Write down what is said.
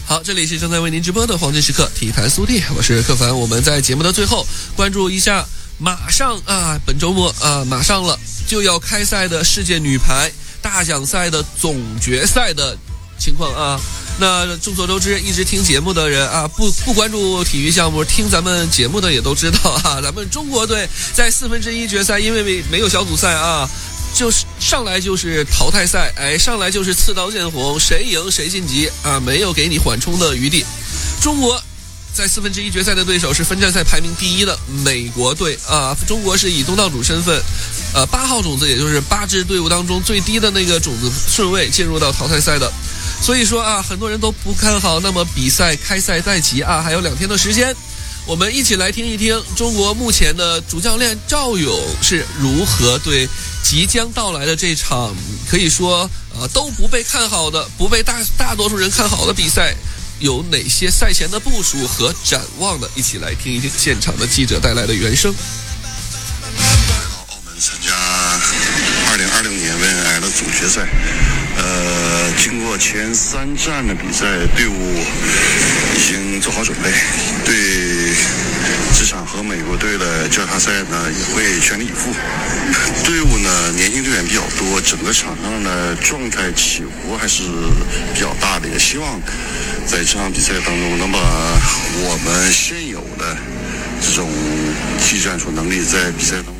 好，这里是正在为您直播的黄金时刻体坛速递，我是柯凡。我们在节目的最后关注一下，马上本周末马上了就要开赛的世界女排大奖赛的总决赛的情况啊。那众所周知，一直听节目的人不关注体育项目，听咱们节目的也都知道咱们中国队在1/4决赛，因为没有小组赛就是上来就是淘汰赛，上来就是刺刀见红，谁赢谁晋级没有给你缓冲的余地。中国在1/4决赛的对手是分站赛排名第1的美国队中国是以东道主身份，8号种子，也就是8支队伍当中最低的那个种子顺位进入到淘汰赛的。所以说很多人都不看好。那么比赛开赛在即还有2天的时间，我们一起来听一听中国目前的主教练赵勇是如何对即将到来的这场可以说都不被看好的、不被大多数人看好的比赛有哪些赛前的部署和展望的。一起来听一听现场的记者带来的原声。 澳门参加2020年WNL的总决赛，经过前3站的比赛，队伍已经做好准备，对这场和美国队的交叉赛呢也会全力以赴。队伍呢年轻队员比较多，整个场上的状态起伏还是比较大的，也希望在这场比赛当中能把我们现有的这种技战术能力在比赛当中